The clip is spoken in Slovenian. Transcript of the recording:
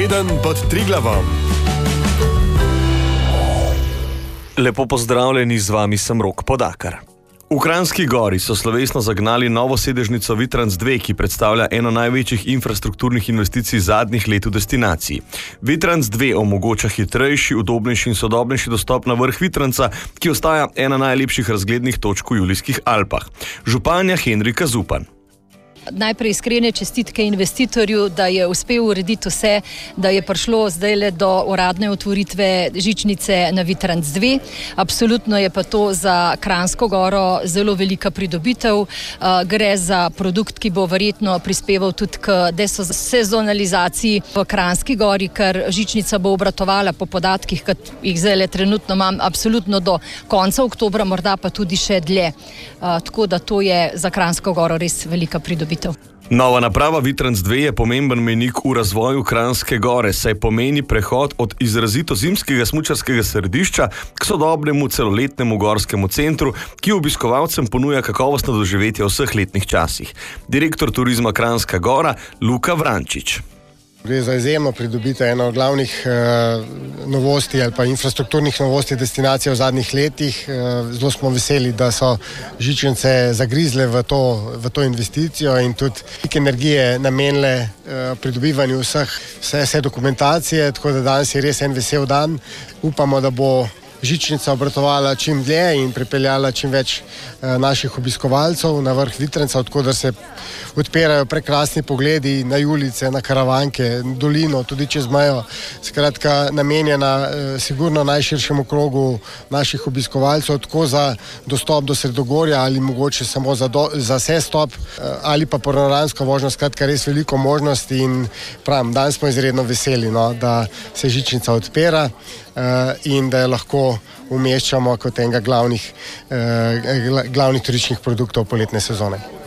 Teden pod Triglavom. Lepo pozdravljeni, z vami sem Rok Podakar. V Kranjski Gori so slovesno zagnali novo sedežnico Vitrans 2, ki predstavlja eno največjih infrastrukturnih investicij zadnjih let v destinaciji. Vitrans 2 omogoča hitrejši, udobnejši in sodobnejši dostop na vrh Vitranca, ki ostaja ena najlepših razglednih točk v Julijskih Alpah. Županja Henrika Zupan. Najprej iskrene čestitke investitorju, da je uspel urediti vse, da je prišlo zdaj do uradne otvoritve žičnice na Vitrans 2. Absolutno je pa to za Kranjsko Goro zelo velika pridobitev. Gre za produkt, ki bo verjetno prispeval tudi k desezonalizaciji v Kranjski Gori, ker žičnica bo obratovala po podatkih, ki jih zdaj trenutno imam, absolutno do konca oktobra, morda pa tudi še dlje. Tako da to je za Kranjsko Goro res velika pridobitev. Nova naprava Vitrans 2 je pomemben mejnik v razvoju Kranjske Gore, saj pomeni prehod od izrazito zimskega smučarskega središča k sodobnemu celoletnemu gorskemu centru, ki obiskovalcem ponuja kakovostno doživetje v vseh letnih časih. Direktor turizma Kranjska Gora Luka Vrančič. Gre za izjemno pridobitev, eno od glavnih novosti ali pa infrastrukturnih novosti destinacije v zadnjih letih. Zelo smo veseli, da so žičnice zagrizle v to investicijo in tudi energije namenile pridobivanju vse dokumentacije, tako da danes je res en vesel dan. Upamo, da bo žičnica obratovala čim dlje in pripeljala čim več naših obiskovalcev na vrh Vitranca, odkudar se odpirajo prekrasni pogledi na Julice, na Karavanke, dolino, tudi čez mejo. Skratka, namenjena sigurno najširšemu krogu naših obiskovalcev, tako za dostop do Sredogorja ali mogoče samo za vse stop ali pa panoramsko vožnjo. Skratka, res veliko možnosti in pravim, danes smo izredno veseli, da se žičnica odpira in da jo lahko umeščamo kot enega glavnih turističnih produktov poletne sezone.